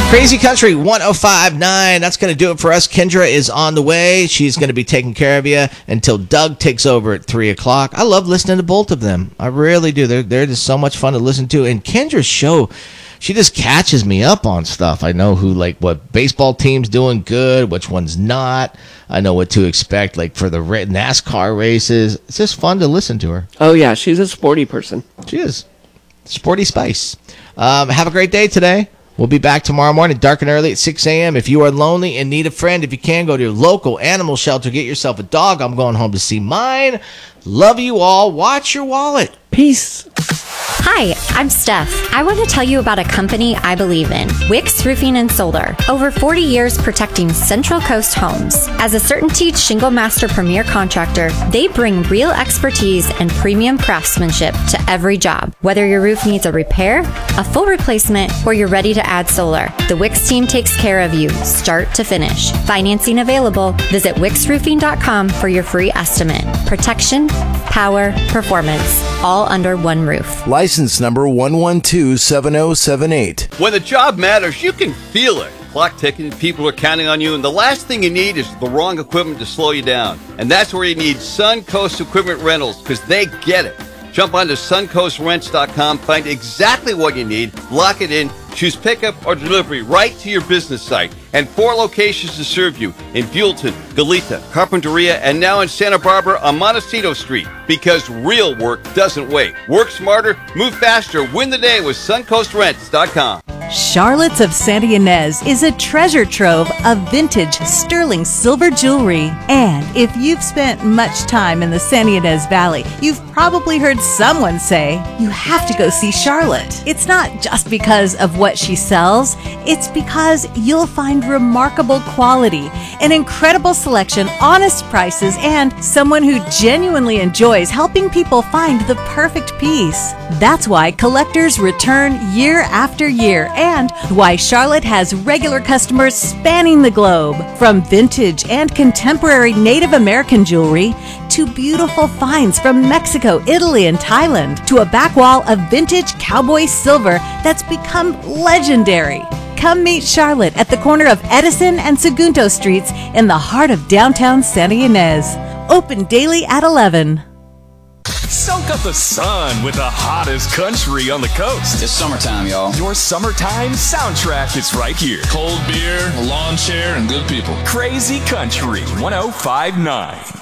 Crazy Country 105.9. That's going to do it for us. Kendra is on the way. She's going to be taking care of you until Doug takes over at 3 o'clock. I love listening to both of them. I really do. They're just so much fun to listen to. And Kendra's show, she just catches me up on stuff. I know what baseball team's doing good, which one's not. I know what to expect, for the NASCAR races. It's just fun to listen to her. Oh, yeah. She's a sporty person. She is. Sporty Spice. Have a great day today. We'll be back tomorrow morning, dark and early at 6 a.m. If you are lonely and need a friend, if you can, go to your local animal shelter. Get yourself a dog. I'm going home to see mine. Love you all. Watch your wallet. Peace. Hi, I'm Steph. I want to tell you about a company I believe in, Wix Roofing and Solar. Over 40 years protecting Central Coast homes. As a CertainTeed Shingle Master Premier contractor, they bring real expertise and premium craftsmanship to every job. Whether your roof needs a repair, a full replacement, or you're ready to add solar, the Wix team takes care of you, start to finish. Financing available. Visit wixroofing.com for your free estimate. Protection, power, performance, all under one roof. License number 1127078. When the job matters, you can feel it. Clock ticking, people are counting on you, and the last thing you need is the wrong equipment to slow you down. And that's where you need Suncoast Equipment Rentals, because they get it. Jump onto suncoastrents.com, find exactly what you need, lock it in, choose pickup or delivery right to your business site. And 4 locations to serve you in Buellton, Goleta, Carpinteria, and now in Santa Barbara on Montecito Street. Because real work doesn't wait. Work smarter, move faster, win the day with suncoastrents.com. Charlotte's of Santa Ynez is a treasure trove of vintage sterling silver jewelry. And if you've spent much time in the Santa Ynez Valley, you've probably heard someone say, you have to go see Charlotte. It's not just because of what she sells, it's because you'll find remarkable quality, an incredible selection, honest prices, and someone who genuinely enjoys helping people find the perfect piece. That's why collectors return year after year, and why Charlotte has regular customers spanning the globe. From vintage and contemporary Native American jewelry to beautiful finds from Mexico, Italy, and Thailand, to a back wall of vintage cowboy silver that's become legendary. Come meet Charlotte at the corner of Edison and Segundo Streets in the heart of downtown Santa Ynez. Open daily at 11. Soak up the sun with the hottest country on the coast. It's summertime, y'all. Your summertime soundtrack is right here. Cold beer, a lawn chair, and good people. Crazy Country 105.9.